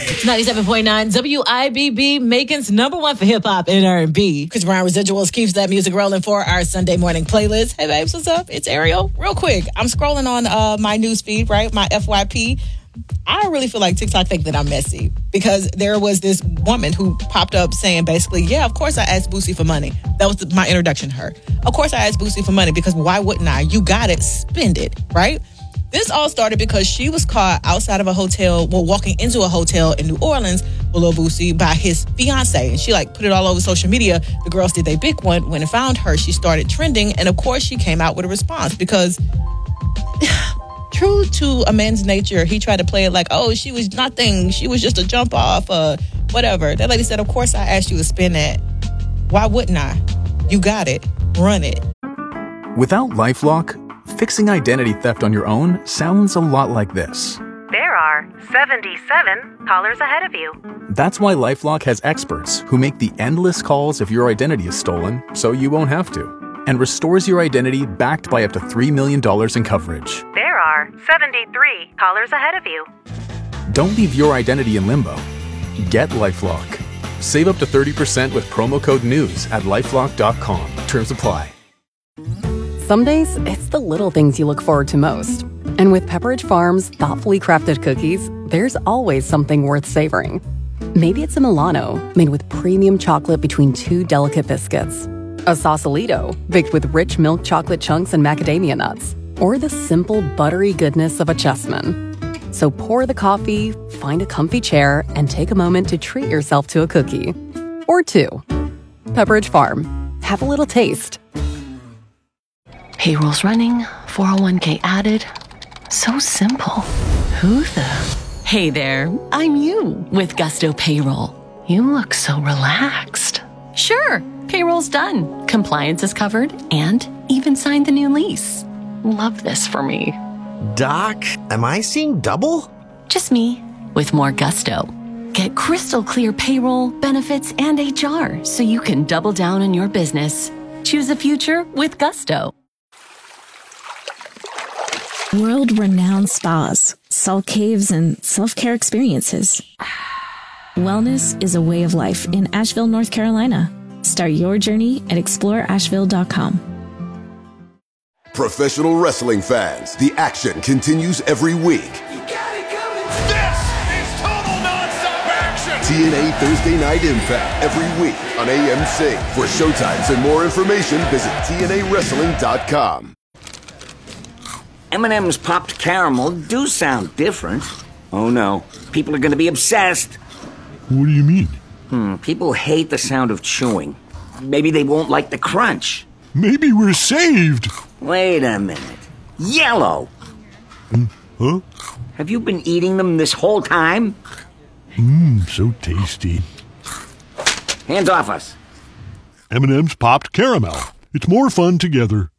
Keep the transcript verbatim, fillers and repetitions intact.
ninety-seven point nine W I B B, Macon's number one for hip-hop and R and B. Chris Brown Residuals keeps that music rolling for our Sunday morning playlist. Hey, babes, what's up? It's Ariel. Real quick, I'm scrolling on uh, my news feed, right? My F Y P. I really feel like TikTok think that I'm messy because there was this woman who popped up saying basically, yeah, of course I asked Boosie for money. That was my introduction to her. Of course I asked Boosie for money because why wouldn't I? You got it. Spend it, right? This all started because she was caught outside of a hotel, well, walking into a hotel in New Orleans with Lil Boosie by his fiance. And she like put it all over social media. The girls did their big one. When it found her, she started trending. And of course, she came out with a response because true to a man's nature, he tried to play it like, oh, she was nothing. She was just a jump off, uh, whatever. That lady said, of course, I asked you to spend that. Why wouldn't I? You got it. Run it. Without LifeLock, fixing identity theft on your own sounds a lot like this. There are seventy-seven callers ahead of you. That's why LifeLock has experts who make the endless calls if your identity is stolen, so you won't have to, and restores your identity backed by up to three million dollars in coverage. There are seventy-three callers ahead of you. Don't leave your identity in limbo. Get LifeLock. Save up to thirty percent with promo code NEWS at lifelock dot com. Terms apply. Some days, it's the little things you look forward to most. And with Pepperidge Farm's thoughtfully crafted cookies, there's always something worth savoring. Maybe it's a Milano, made with premium chocolate between two delicate biscuits. A Sausalito, baked with rich milk chocolate chunks and macadamia nuts. Or the simple, buttery goodness of a Chessman. So pour the coffee, find a comfy chair, and take a moment to treat yourself to a cookie. Or two. Pepperidge Farm. Have a little taste. Payroll's running, four oh one k added. So simple. Who the? Hey there, I'm you with Gusto Payroll. You look so relaxed. Sure, payroll's done. Compliance is covered and even signed the new lease. Love this for me. Doc, am I seeing double? Just me with more gusto. Get crystal clear payroll, benefits, and H R so you can double down on your business. Choose a future with Gusto. World-renowned spas, salt caves, and self-care experiences. Wellness is a way of life in Asheville, North Carolina. Start your journey at explore asheville dot com. Professional wrestling fans, the action continues every week. You got it coming. This is total nonstop action. T N A Thursday Night Impact every week on A M C. For showtimes and more information, visit T N A wrestling dot com. M and M's popped caramel do sound different. Oh no, people are going to be obsessed. What do you mean? Hmm, people hate the sound of chewing. Maybe they won't like the crunch. Maybe we're saved. Wait a minute. Yellow! Mm, huh? Have you been eating them this whole time? Mmm, so tasty. Hands off us. M and M's popped caramel. It's more fun together.